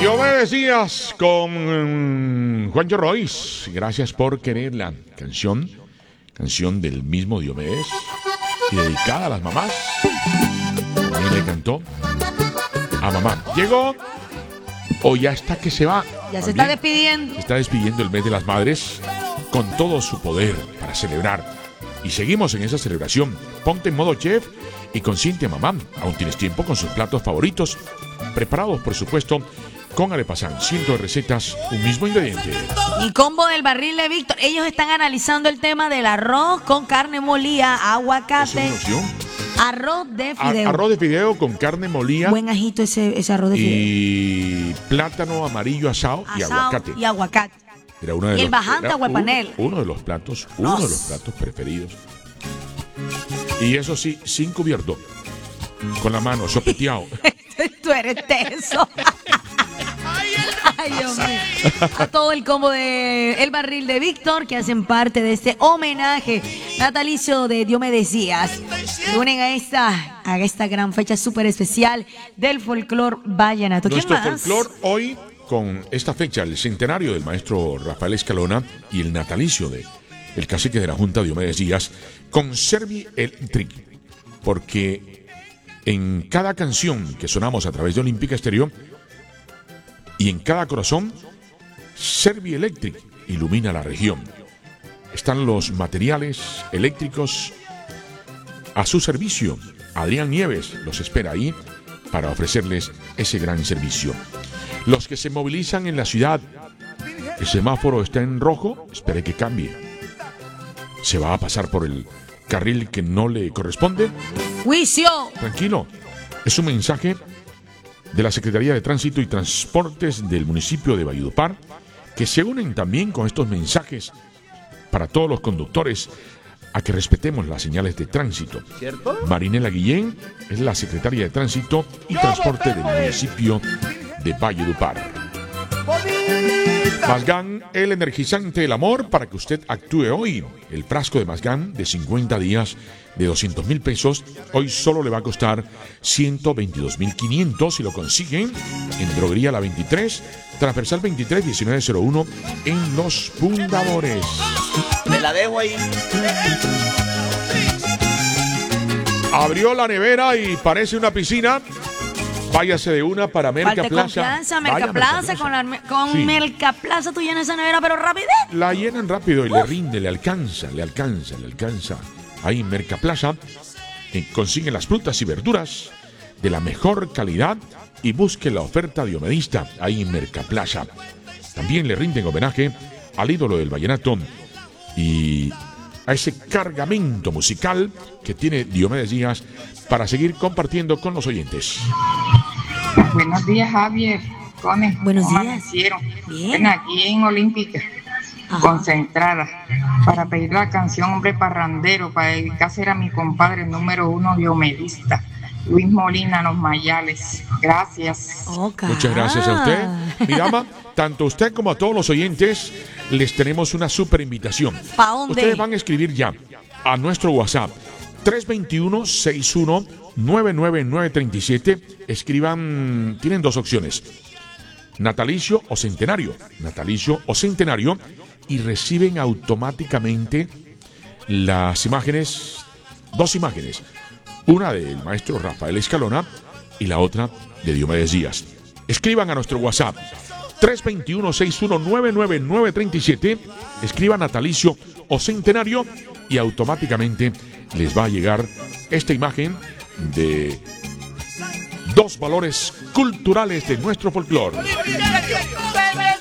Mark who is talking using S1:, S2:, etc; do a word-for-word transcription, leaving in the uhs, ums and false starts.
S1: Diomedes Díaz con Juancho Royce. Gracias por querer la canción. Canción del mismo Diomedes y dedicada a las mamás. También le cantó a mamá. Llegó o ya está que se va.
S2: Ya se
S1: También
S2: está despidiendo.
S1: Se está despidiendo el mes de las madres con todo su poder para celebrar. Y seguimos en esa celebración. Ponte en modo chef y consiente a mamá. Aún tienes tiempo con sus platos favoritos. Preparados, por supuesto, con Arepasán. Cientos de recetas, un mismo ingrediente.
S2: Y combo del barril de Víctor. Ellos están analizando el tema del arroz con carne molida, aguacate.
S1: ¿Es una opción?
S2: Arroz de fideo.
S1: Ar- arroz de fideo con carne molida.
S2: Buen ajito ese, ese arroz de fideo.
S1: Y plátano amarillo asado,
S2: Asado
S1: y aguacate.
S2: Y aguacate.
S1: Era uno de
S2: Y
S1: los,
S2: el bajante
S1: era
S2: aguapanela.
S1: Uno, uno de los platos, uno
S2: Nos.
S1: de los platos preferidos. Y eso sí, sin cubierto. Con la mano, sopeteado.
S2: Tú eres teso. Ay, Dios mío. A todo el combo de El Barril de Víctor, que hacen parte de este homenaje natalicio de Diomedes Díaz. Se unen a esta, a esta gran fecha súper especial del folclor vallenato. ¿Quién
S1: Nuestro
S2: más?
S1: folclor hoy, con esta fecha, el centenario del maestro Rafael Escalona y el natalicio de el cacique de la Junta Diomedes Díaz, con Servi Electric, porque en cada canción que sonamos a través de Olímpica Estéreo y en cada corazón, Servi Electric ilumina la región. Están los materiales eléctricos a su servicio. Adrián Nieves los espera ahí para ofrecerles ese gran servicio. Los que se movilizan en la ciudad, el semáforo está en rojo, espere que cambie. Se va a pasar por el carril que no le corresponde.
S2: ¡Juicio!
S1: Tranquilo, es un mensaje de la Secretaría de Tránsito y Transportes del municipio de Valledupar, que se unen también con estos mensajes para todos los conductores a que respetemos las señales de tránsito.
S3: ¿Cierto?
S1: Marinela Guillén es la Secretaria de Tránsito y Transporte del municipio de Valledupar. Masgan, el energizante del amor, para que usted actúe hoy. El frasco de Masgan de cincuenta días de doscientos mil pesos, hoy solo le va a costar ciento veintidós mil quinientos si lo consiguen en Droguería La veintitrés, Transversal veintitrés, diecinueve cero uno en Los Fundadores.
S3: Me la dejo ahí.
S1: Abrió la nevera y parece una piscina. Váyase de una para Mercaplaza.
S2: Confianza,
S1: Vaya,
S2: Mercaplaza, con, la, con
S1: Sí.
S2: Mercaplaza tú llenas esa nevera, pero rapidez.
S1: La llenan rápido y le rinde, le alcanza, le alcanza, le alcanza. Ahí en Mercaplaza eh, consiguen las frutas y verduras de la mejor calidad y busque la oferta diomedista ahí en Mercaplaza. También le rinden homenaje al ídolo del vallenato y a ese cargamento musical que tiene Diomedes Díaz para seguir compartiendo con los oyentes.
S4: Buenos días, Javier. Cone,
S2: Buenos
S4: ¿cómo
S2: días.
S4: amanecieron?
S2: Bien.
S4: Bueno, aquí en Olímpica,
S2: Ajá.
S4: concentrada, para pedir la canción Hombre Parrandero, para dedicarse a mi compadre número uno diomedista, Luis Molina, Los Mayales. Gracias.
S2: Oca.
S1: Muchas gracias a usted. Mi dama, tanto a usted como a todos los oyentes, les tenemos una super invitación.
S2: ¿Pa dónde?
S1: Ustedes van a escribir ya a nuestro WhatsApp tres dos uno, seis uno nueve nueve nueve tres siete. Escriban, tienen dos opciones: natalicio o centenario. Natalicio o centenario. Y reciben automáticamente las imágenes, dos imágenes. Una del maestro Rafael Escalona y la otra de Diomedes Díaz. Escriban a nuestro WhatsApp tres dos uno, seis uno nueve nueve nueve tres siete. Escriban natalicio o centenario y automáticamente les va a llegar esta imagen de dos valores culturales de nuestro folclore.